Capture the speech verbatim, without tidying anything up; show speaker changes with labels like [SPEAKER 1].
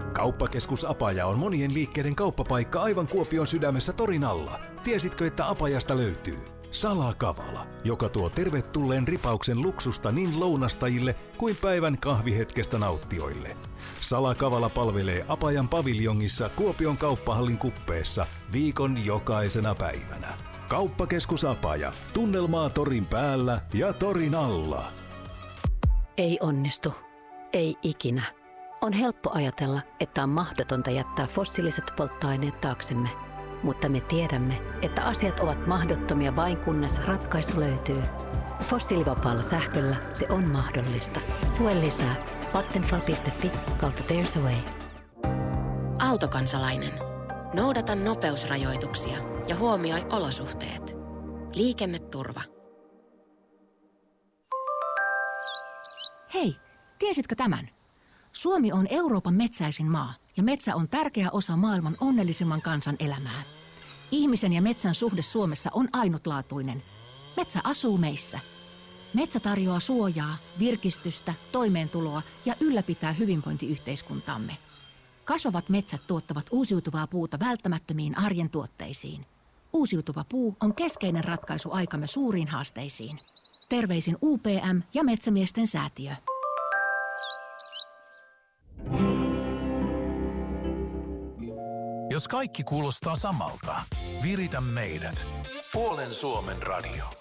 [SPEAKER 1] Kauppakeskus Apaja on monien liikkeiden kauppapaikka aivan Kuopion sydämessä torin alla. Tiesitkö, että Apajasta löytyy Salakavala, joka tuo tervetulleen ripauksen luksusta niin lounastajille kuin päivän kahvihetkestä nauttijoille. Salakavala palvelee Apajan paviljongissa Kuopion kauppahallin kuppeessa viikon jokaisena päivänä. Kauppakeskus Apaja. Tunnelmaa torin päällä ja torin alla.
[SPEAKER 2] Ei onnistu. Ei ikinä. On helppo ajatella, että on mahdotonta jättää fossiiliset polttoaineet taaksemme. Mutta me tiedämme, että asiat ovat mahdottomia vain kunnes ratkaisu löytyy. Fossiilivapaalla sähköllä se on mahdollista. Lue lisää vattenfall piste fi kautta there's a way.
[SPEAKER 3] Autokansalainen. Noudata nopeusrajoituksia ja huomioi olosuhteet. Liikenneturva.
[SPEAKER 4] Hei, tiesitkö tämän? Suomi on Euroopan metsäisin maa ja metsä on tärkeä osa maailman onnellisimman kansan elämää. Ihmisen ja metsän suhde Suomessa on ainutlaatuinen. Metsä asuu meissä. Metsä tarjoaa suojaa, virkistystä, toimeentuloa ja ylläpitää hyvinvointiyhteiskuntaamme. Kasvavat metsät tuottavat uusiutuvaa puuta välttämättömiin arjen tuotteisiin. Uusiutuva puu on keskeinen ratkaisu aikamme suuriin haasteisiin. Terveisin U P M ja Metsämiesten säätiö.
[SPEAKER 5] Jos kaikki kuulostaa samalta, viritä meidät. Puolen Suomen radio.